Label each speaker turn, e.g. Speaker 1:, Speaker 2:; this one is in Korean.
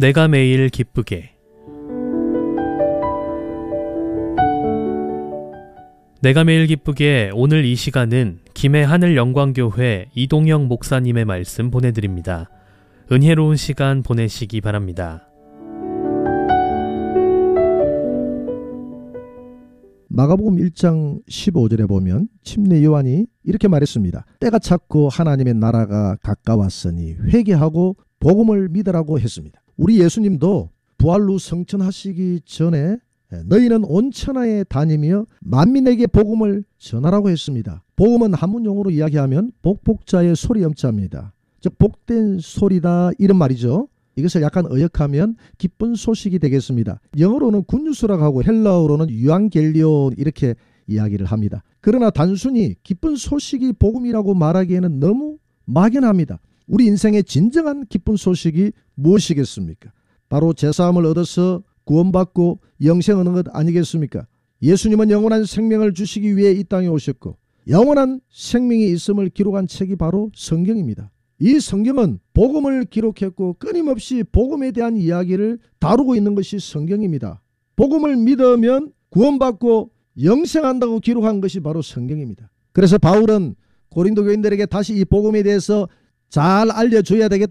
Speaker 1: 내가 매일 기쁘게. 내가 매일 기쁘게 오늘 이 시간은 김해 하늘영광교회 이동영 목사님의 말씀 보내드립니다. 은혜로운 시간 보내시기 바랍니다.
Speaker 2: 마가복음 1장 15절에 보면 침례 요한이 이렇게 말했습니다. 때가 찼고 하나님의 나라가 가까웠으니 회개하고 복음을 믿으라고 했습니다. 우리 예수님도 부활 후 성천하시기 전에 너희는 온 천하에 다니며 만민에게 복음을 전하라고 했습니다. 복음은 한문용어로 이야기하면 복복자의 소리엄자입니다. 즉 복된 소리다 이런 말이죠. 이것을 약간 의역하면 기쁜 소식이 되겠습니다. 영어로는 굿뉴스라고 하고 헬라어로는 유앙겔리온 이렇게 이야기를 합니다. 그러나 단순히 기쁜 소식이 복음이라고 말하기에는 너무 막연합니다. 우리 인생의 진정한 기쁜 소식이 무엇이겠습니까? 바로 제사함을 얻어서 구원받고 영생을 얻는 것 아니겠습니까? 예수님은 영원한 생명을 주시기 위해 이 땅에 오셨고 영원한 생명이 있음을 기록한 책이 바로 성경입니다. 이 성경은 복음을 기록했고 끊임없이 복음에 대한 이야기를 다루고 있는 것이 성경입니다. 복음을 믿으면 구원받고 영생한다고 기록한 것이 바로 성경입니다. 그래서 바울은 고린도 교인들에게 다시 이 복음에 대해서 잘 알려줘야 되겠다